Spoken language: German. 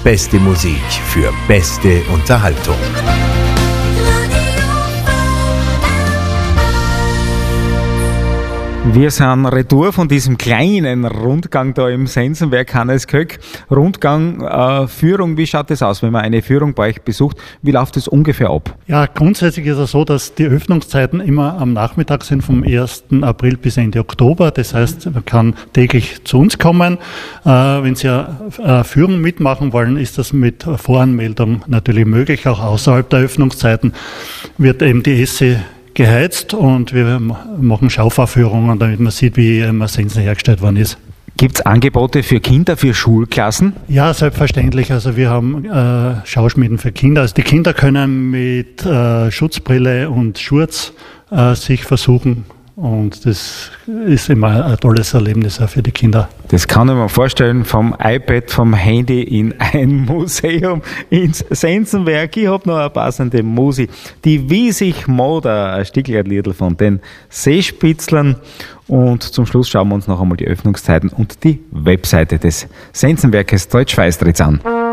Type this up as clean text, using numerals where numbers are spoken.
beste Musik für beste Unterhaltung. Wir sind retour von diesem kleinen Rundgang da im Sensenwerk Hannes Köck. Rundgang, Führung, wie schaut das aus, wenn man eine Führung bei euch besucht? Wie läuft das ungefähr ab? Ja, grundsätzlich ist es so, dass die Öffnungszeiten immer am Nachmittag sind, vom 1. April bis Ende Oktober. Das heißt, man kann täglich zu uns kommen. Wenn Sie eine Führung mitmachen wollen, ist das mit Voranmeldung natürlich möglich. Auch außerhalb der Öffnungszeiten wird eben die Esse geheizt und wir machen Schaufahrführungen, damit man sieht, wie ein Sensen hergestellt worden ist. Gibt es Angebote für Kinder, für Schulklassen? Ja, selbstverständlich. Also wir haben Schauschmieden für Kinder. Also die Kinder können mit Schutzbrille und Schurz sich versuchen. Und das ist immer ein tolles Erlebnis auch für die Kinder. Das kann ich mir vorstellen, vom iPad, vom Handy in ein Museum, ins Sensenwerk. Ich habe noch eine passende Musik. Die Wiesig Moder, ein Stickerliedl von den Seespitzlern. Und zum Schluss schauen wir uns noch einmal die Öffnungszeiten und die Webseite des Sensenwerkes Deutsch-Feistritz an.